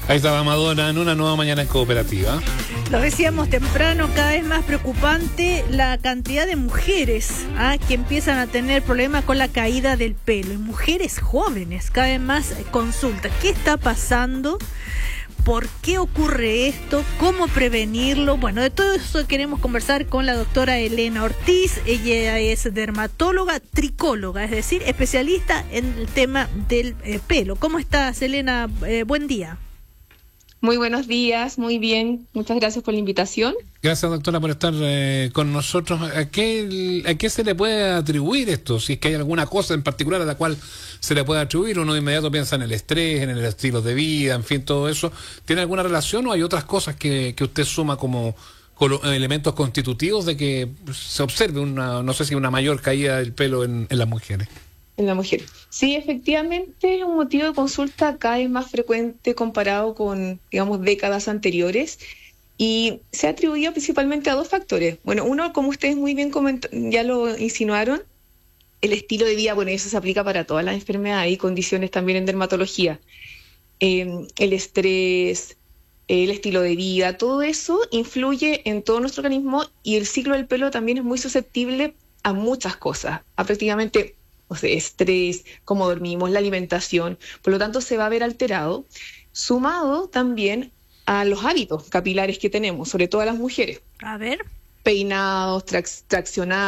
Ahí estaba Madonna en una nueva mañana en Cooperativa. Lo decíamos temprano, cada vez más preocupante la cantidad de mujeres que empiezan a tener problemas con la caída del pelo. Y mujeres jóvenes, cada vez más consulta. ¿Qué está pasando? ¿Por qué ocurre esto? ¿Cómo prevenirlo? Bueno, de todo eso queremos conversar con la doctora Elena Ortiz. Ella es dermatóloga, tricóloga, es decir, especialista en el tema del pelo. ¿Cómo estás, Elena? Buen día. Muy buenos días, muy bien. Muchas gracias por la invitación. Gracias, doctora, por estar con nosotros. ¿A qué se le puede atribuir esto? Si es que hay alguna cosa en particular a la cual se le puede atribuir, uno de inmediato piensa en el estrés, en el estilo de vida, en fin, todo eso. ¿Tiene alguna relación o hay otras cosas que usted suma como elementos constitutivos de que se observe no sé si una mayor caída del pelo en las mujeres? En la mujer. Sí, efectivamente es un motivo de consulta cada vez más frecuente comparado con, digamos, décadas anteriores, y se ha atribuido principalmente a dos factores. Bueno, uno, como ustedes muy bien ya lo insinuaron, el estilo de vida. Bueno, eso se aplica para todas las enfermedades y condiciones también en dermatología. El estrés, el estilo de vida, todo eso influye en todo nuestro organismo, y el ciclo del pelo también es muy susceptible a muchas cosas, a prácticamente estrés, cómo dormimos, la alimentación. Por lo tanto, se va a ver alterado, sumado también a los hábitos capilares que tenemos, sobre todo a las mujeres. A ver. Peinados, traccionados.